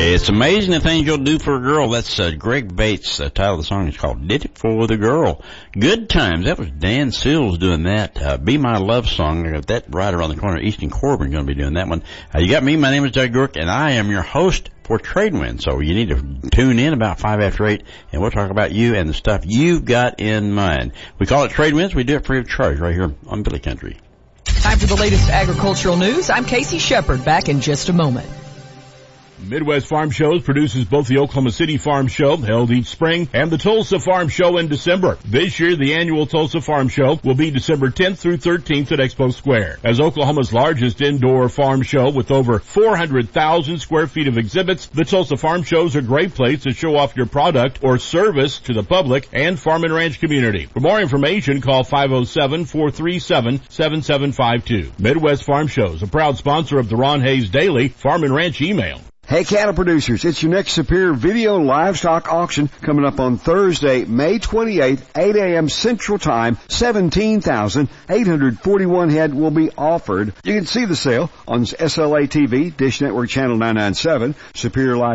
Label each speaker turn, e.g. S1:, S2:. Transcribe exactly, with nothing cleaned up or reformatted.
S1: It's amazing the things you'll do for a girl. That's uh, Greg Bates. The title of the song is called Did It For the Girl. Good Times. That was Dan Sills doing that. Uh, Be My Love Song. I got that right around the corner. Easton Corbin going to be doing that one. Uh, you got me. My name is Doug York, and I am your host for Trade Wind. So you need to tune in about five after eight, and we'll talk about you and the stuff you've got in mind. We call it Trade Winds. We do it free of charge right here on Billy Country.
S2: Time for the latest agricultural news. I'm Casey Shepard. Back in just a moment.
S3: Midwest Farm Shows produces both the Oklahoma City Farm Show, held each spring, and the Tulsa Farm Show in December. This year, the annual Tulsa Farm Show will be December tenth through thirteenth at Expo Square. As Oklahoma's largest indoor farm show with over four hundred thousand square feet of exhibits, the Tulsa Farm Show is a great place to show off your product or service to the public and farm and ranch community. For more information, call five oh seven, four three seven, seven seven five two. Midwest Farm Shows, a proud sponsor of the Ron Hayes Daily Farm and Ranch Email.
S4: Hey cattle producers, it's your next Superior Video Livestock Auction coming up on Thursday, May twenty-eighth, eight a.m. Central Time. seventeen thousand eight hundred forty-one head will be offered. You can see the sale on S L A T V, Dish Network Channel nine ninety-seven, Superior Livestock